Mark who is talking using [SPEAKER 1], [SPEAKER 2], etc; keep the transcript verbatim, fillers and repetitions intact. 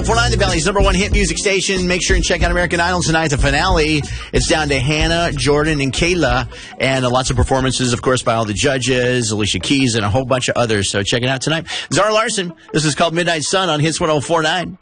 [SPEAKER 1] forty-nine, the Valley's number one hit music station. Make sure and check out American Idol tonight, the finale. It's down to Hannah, Jordan, and Kayla. And uh, lots of performances, of course, by all the judges, Alicia Keys, and a whole bunch of others. So check it out tonight. Zara Larson, this is called Midnight Sun on Hits one oh four point nine.